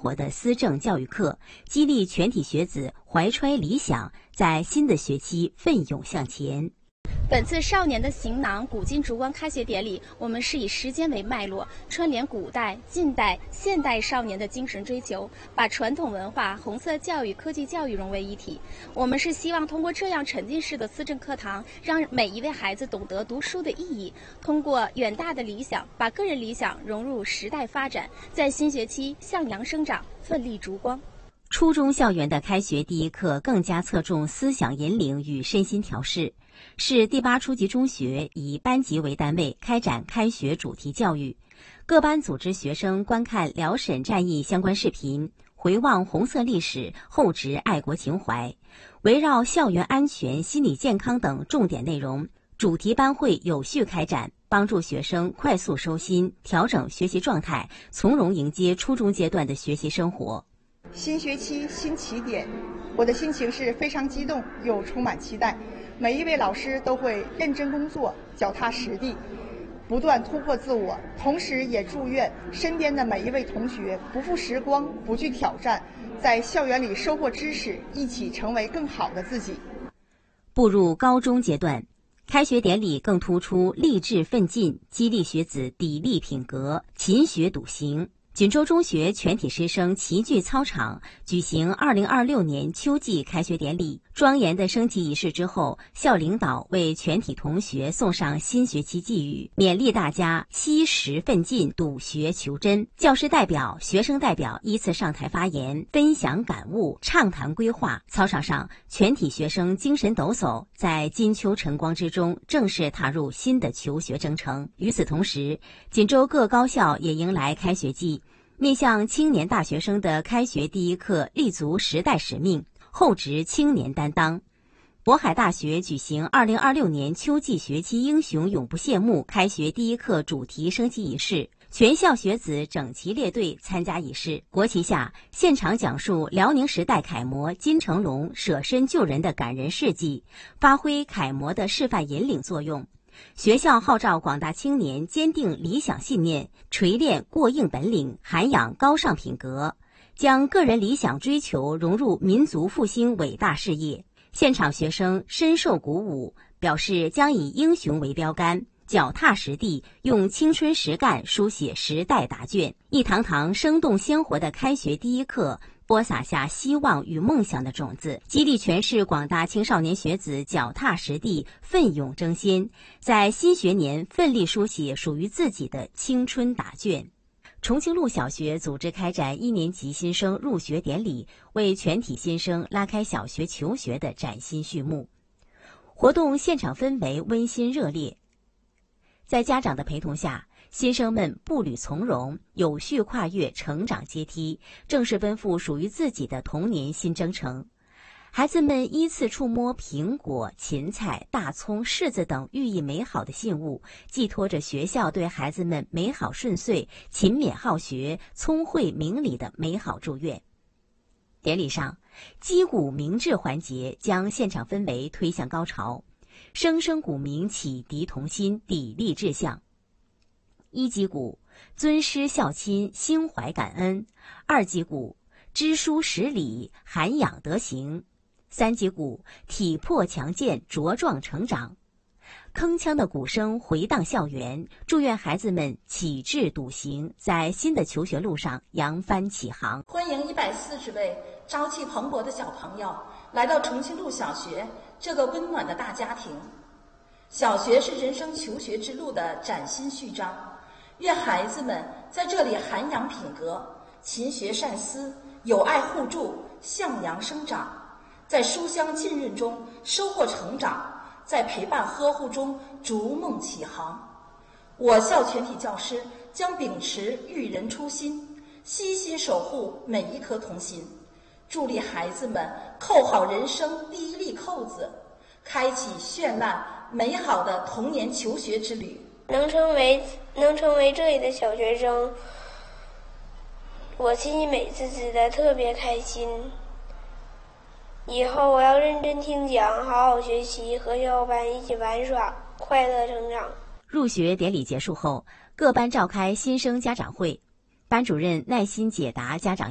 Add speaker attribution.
Speaker 1: 活的思政教育课，激励全体学子怀揣理想，在新的学期奋勇向前。
Speaker 2: 本次少年的行囊古今烛光开学典礼，我们是以时间为脉络，串联古代、近代、现代少年的精神追求，把传统文化、红色教育、科技教育融为一体。我们是希望通过这样沉浸式的思政课堂，让每一位孩子懂得读书的意义，通过远大的理想，把个人理想融入时代发展，在新学期向阳生长，奋力烛光。
Speaker 1: 初中校园的开学第一课更加侧重思想引领与身心调试。市第8初级中学以班级为单位开展开学主题教育，各班组织学生观看辽沈战役相关视频，回望红色历史，厚植爱国情怀。围绕校园安全、心理健康等重点内容，主题班会有序开展，帮助学生快速收心，调整学习状态，从容迎接初中阶段的学习生活。
Speaker 3: 新学期新起点，我的心情是非常激动又充满期待。每一位老师都会认真工作，脚踏实地，不断突破自我，同时也祝愿身边的每一位同学不负时光，不惧挑战，在校园里收获知识，一起成为更好的自己。
Speaker 1: 步入高中阶段，开学典礼更突出励志奋进，激励学子砥砺品格，勤学笃行。锦州中学全体师生齐聚操场，举行2026年秋季开学典礼。庄严的升旗仪式之后，校领导为全体同学送上新学期寄语，勉励大家惜时奋进，笃学求真。教师代表、学生代表依次上台发言，分享感悟，畅谈规划。操场上，全体学生精神抖擞，在金秋晨光之中，正式踏入新的求学征程。与此同时，锦州各高校也迎来开学季。面向青年大学生的开学第一课，立足时代使命，厚植青年担当。渤海大学举行2026年秋季学期英雄永不谢幕开学第一课主题升旗仪式，全校学子整齐列队参加仪式。国旗下，现场讲述辽宁时代楷模金成龙舍身救人的感人事迹，发挥楷模的示范引领作用。学校号召广大青年坚定理想信念，锤炼过硬本领，涵养高尚品格，将个人理想追求融入民族复兴伟大事业。现场学生深受鼓舞，表示将以英雄为标杆，脚踏实地，用青春实干书写时代答卷。一堂堂生动鲜活的开学第一课，播撒下希望与梦想的种子，激励全市广大青少年学子脚踏实地，奋勇争先，在新学年奋力书写属于自己的青春答卷。重庆路小学组织开展1年级新生入学典礼，为全体新生拉开小学求学的崭新序幕。活动现场氛围温馨热烈，在家长的陪同下，新生们步履从容，有序跨越成长阶梯，正式奔赴属于自己的童年新征程。孩子们依次触摸苹果、芹菜、大葱、柿子等寓意美好的信物，寄托着学校对孩子们美好顺遂、勤勉好学、聪慧明理的美好祝愿。典礼上，击鼓鸣志环节将现场氛围推向高潮，声声鼓鸣启迪童心，砥砺志向。一击鼓，尊师孝亲，心怀感恩；二击鼓，知书识礼，涵养德行；三击鼓，体魄强健，茁壮成长。铿锵的鼓声回荡校园，祝愿孩子们启智笃行，在新的求学路上扬帆起航。
Speaker 4: 欢迎140位朝气蓬勃的小朋友来到重庆路小学这个温暖的大家庭。小学是人生求学之路的崭新序章，愿孩子们在这里涵养品格，勤学善思，友爱互助，向阳生长，在书香浸润中收获成长，在陪伴呵护中逐梦起航。我校全体教师将秉持育人初心，悉心守护每一颗童心，助力孩子们扣好人生第一粒扣子，开启绚烂美好的童年求学之旅。
Speaker 5: 能成为这里的小学生，我心里每次觉得特别开心。以后我要认真听讲，好好学习，和小伙伴一起玩耍，快乐成长。
Speaker 1: 入学典礼结束后，各班召开新生家长会，班主任耐心解答家长